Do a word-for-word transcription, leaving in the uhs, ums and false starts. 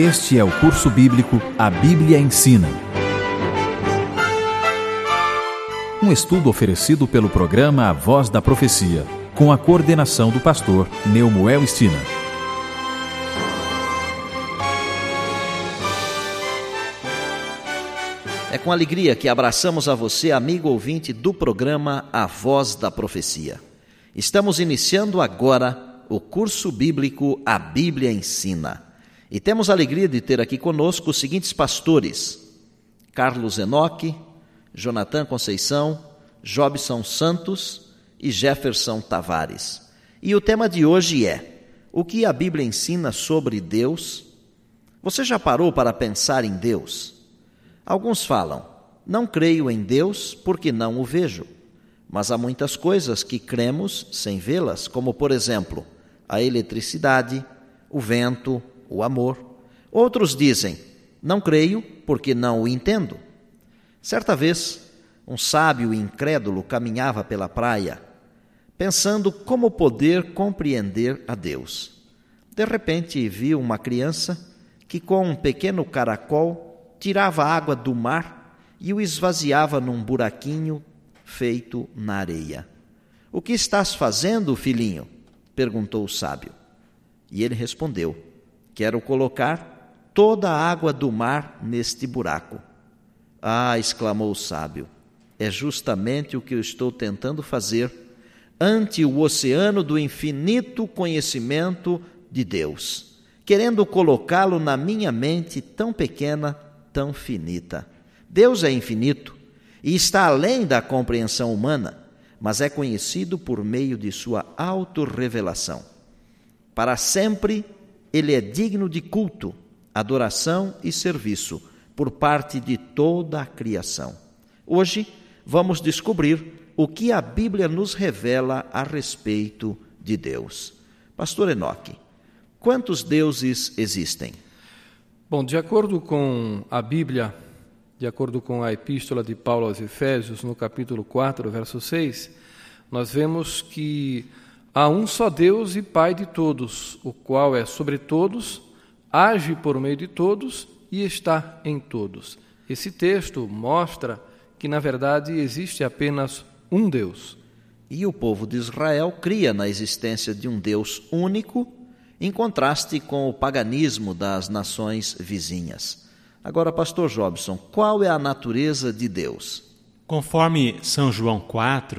Este é o curso bíblico A Bíblia Ensina. Um estudo oferecido pelo programa A Voz da Profecia, com a coordenação do pastor Neumoel Stina. É com alegria que abraçamos a você, amigo ouvinte do programa A Voz da Profecia. Estamos iniciando agora o curso bíblico A Bíblia Ensina. E temos a alegria de ter aqui conosco os seguintes pastores: Carlos Enoque, Jonathan Conceição, Jobson Santos e Jefferson Tavares. E o tema de hoje é: o que a Bíblia ensina sobre Deus? Você já parou para pensar em Deus? Alguns falam: não creio em Deus porque não o vejo. Mas há muitas coisas que cremos sem vê-las, como, por exemplo, a eletricidade, o vento, o amor. Outros dizem: não creio porque não o entendo. Certa vez, um sábio incrédulo caminhava pela praia, pensando como poder compreender a Deus. De repente, viu uma criança que, com um pequeno caracol, tirava água do mar e o esvaziava num buraquinho feito na areia. "O que estás fazendo, filhinho?" perguntou o sábio. E ele respondeu: "Quero colocar toda a água do mar neste buraco." "Ah!" exclamou o sábio, "é justamente o que eu estou tentando fazer ante o oceano do infinito conhecimento de Deus, querendo colocá-lo na minha mente tão pequena, tão finita. Deus é infinito e está além da compreensão humana, mas é conhecido por meio de sua autorrevelação. Para sempre, ele é digno de culto, adoração e serviço por parte de toda a criação." Hoje, vamos descobrir o que a Bíblia nos revela a respeito de Deus. Pastor Enoque, quantos deuses existem? Bom, de acordo com a Bíblia, de acordo com a Epístola de Paulo aos Efésios, no capítulo quatro, verso seis, nós vemos que há um só Deus e Pai de todos, o qual é sobre todos, age por meio de todos e está em todos. Esse texto mostra que, na verdade, existe apenas um Deus. E o povo de Israel cria na existência de um Deus único, em contraste com o paganismo das nações vizinhas. Agora, pastor Jobson, qual é a natureza de Deus? Conforme São João quatro,